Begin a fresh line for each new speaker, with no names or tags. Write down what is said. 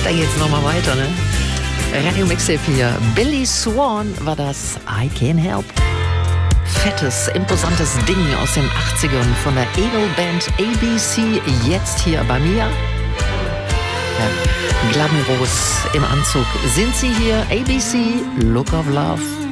Da geht's nochmal weiter, ne? Radio Mixtape hier. Billy Swan war das. I Can't Help. Fettes, imposantes Ding aus den 80ern von der Edelband ABC. Jetzt hier bei mir. Ja, glamourös im Anzug sind sie hier. ABC, Look of Love.